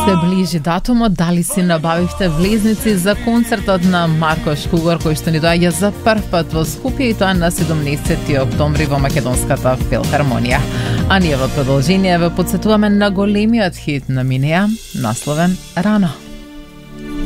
се ближи датумот, дали си набавивте влезници за концертот на Марко Шкугор, кој што ни доаѓа за прв пат во Скопје, и тоа на 17 октомври во Македонската филхармонија. А ние во продолжение ве потсетуваме на големиот хит на Минеја, насловен Рано.